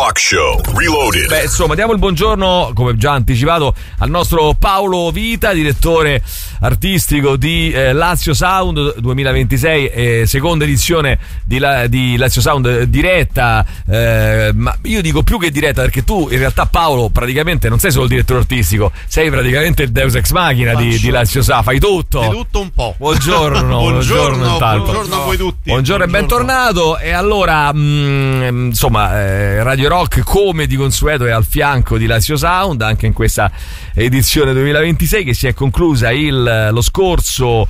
Rock Show Reloaded. Beh, insomma, diamo il buongiorno, come già anticipato, al nostro Paolo Vita, direttore artistico di Lazio Sound 2026, seconda edizione di Lazio Sound diretta, ma io dico più che diretta, perché tu in realtà, Paolo, praticamente non sei solo il direttore artistico, sei praticamente il Deus Ex Machina di Lazio Sound, fai tutto. Di tutto un po'. Buongiorno. Buongiorno a voi tutti. Buongiorno e bentornato. E allora, insomma, Radio Rock, come di consueto, è al fianco di Lazio Sound anche in questa edizione 2026 che si è conclusa lo scorso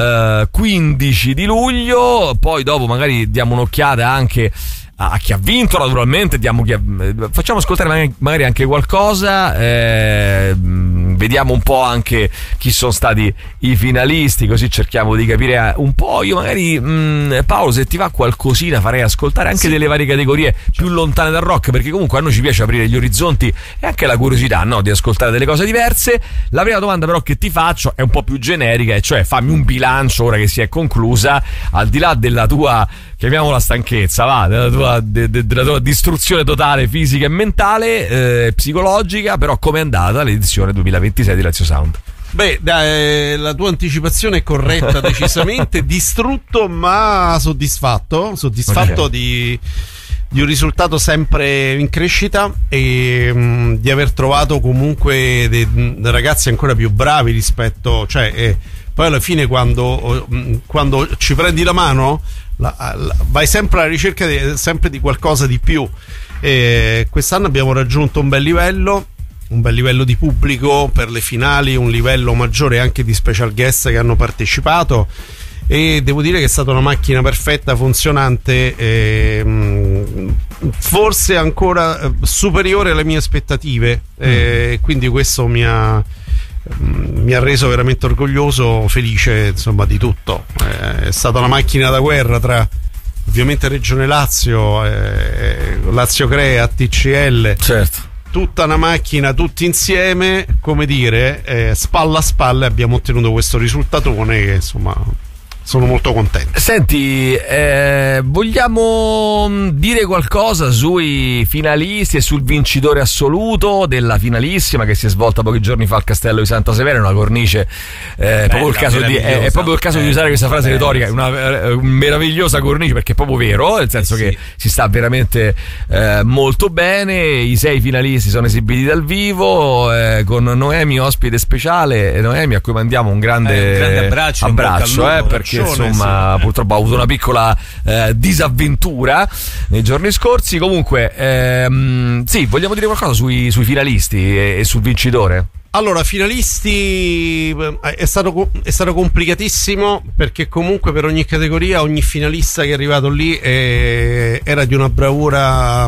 15 di luglio. Poi dopo magari diamo un'occhiata anche a chi ha vinto, naturalmente facciamo ascoltare magari anche qualcosa, vediamo un po' anche chi sono stati i finalisti, così cerchiamo di capire un po'. Io magari Paolo, se ti va qualcosina, farei ascoltare anche delle varie categorie più lontane dal rock, perché comunque a noi ci piace aprire gli orizzonti e anche la curiosità, no? Di ascoltare delle cose diverse. La prima domanda però che ti faccio è un po' più generica, e cioè fammi un bilancio ora che si è conclusa, al di là della tua, chiamiamola stanchezza, della tua distruzione totale fisica e mentale, psicologica, però com'è andata l'edizione 2026 di Lazio Sound? Beh, la tua anticipazione è corretta, decisamente. Distrutto ma soddisfatto okay. di un risultato sempre in crescita e di aver trovato comunque dei ragazzi ancora più bravi rispetto, poi alla fine quando ci prendi la mano vai sempre alla ricerca sempre di qualcosa di più. Quest'anno abbiamo raggiunto un bel livello di pubblico per le finali, un livello maggiore anche di special guest che hanno partecipato, e devo dire che è stata una macchina perfetta, funzionante, forse ancora superiore alle mie aspettative, quindi questo mi ha reso veramente orgoglioso, felice, insomma, di tutto. È stata una macchina da guerra tra ovviamente Regione Lazio, Lazio Crea, TCL, certo, tutta una macchina, tutti insieme, come dire, spalla a spalla abbiamo ottenuto questo risultatone che, insomma, sono molto contento. Senti, vogliamo dire qualcosa sui finalisti e sul vincitore assoluto della finalissima che si è svolta pochi giorni fa al Castello di Santa Severa, una cornice, è proprio il caso di usare questa frase retorica, una meravigliosa cornice, perché è proprio vero, nel senso che si sta veramente molto bene. I 6 finalisti sono esibiti dal vivo, con Noemi ospite speciale, Noemi a cui mandiamo un grande abbraccio, perché insomma purtroppo ha avuto una piccola disavventura nei giorni scorsi. Comunque vogliamo dire qualcosa sui finalisti e sul vincitore? Allora, finalisti è stato complicatissimo, perché comunque per ogni categoria, ogni finalista che è arrivato lì era di una bravura,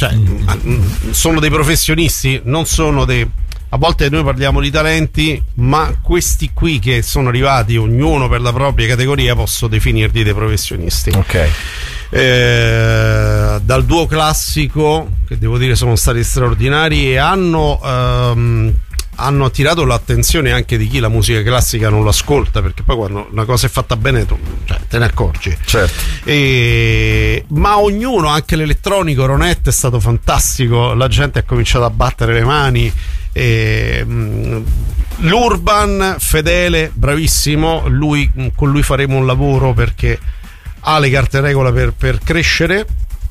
sono dei professionisti, non sono a volte noi parliamo di talenti, ma questi qui che sono arrivati, ognuno per la propria categoria, posso definirli dei professionisti. Ok. Dal duo classico, che devo dire sono stati straordinari e hanno attirato l'attenzione anche di chi la musica classica non l'ascolta, perché poi quando una cosa è fatta bene te ne accorgi. Certo. Ma ognuno, anche l'elettronico, Ronette è stato fantastico, la gente ha cominciato a battere le mani. L'Urban, Fedele, bravissimo, con lui faremo un lavoro perché ha le carte regola per crescere.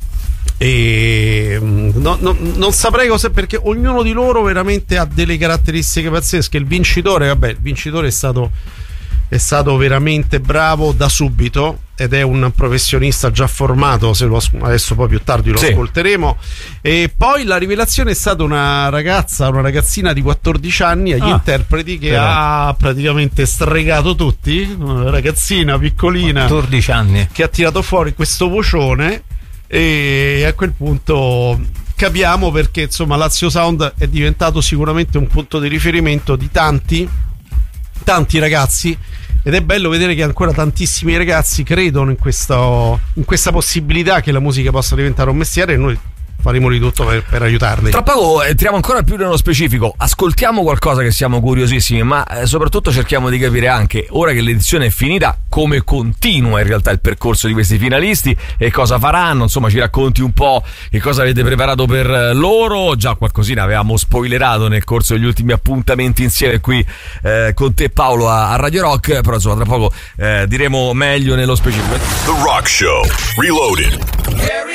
E non saprei cosa, perché ognuno di loro veramente ha delle caratteristiche pazzesche. Il vincitore è stato veramente bravo da subito, ed è un professionista già formato, adesso poi più tardi lo ascolteremo. E poi la rivelazione è stata una ragazzina di 14 anni agli interpreti, che ha praticamente stregato tutti, una ragazzina piccolina, 14 anni, che ha tirato fuori questo vocione. E a quel punto capiamo perché, insomma, Lazio Sound è diventato sicuramente un punto di riferimento di tanti ragazzi, ed è bello vedere che ancora tantissimi ragazzi credono in questa possibilità che la musica possa diventare un mestiere, e noi faremo di tutto per aiutarli. Tra poco entriamo ancora più nello specifico, ascoltiamo qualcosa che siamo curiosissimi, ma soprattutto cerchiamo di capire anche, ora che l'edizione è finita, come continua in realtà il percorso di questi finalisti e cosa faranno. Insomma, ci racconti un po' che cosa avete preparato per loro. Già qualcosina avevamo spoilerato nel corso degli ultimi appuntamenti insieme qui con te, Paolo, a Radio Rock, però insomma tra poco diremo meglio nello specifico. The Rock Show Reloaded.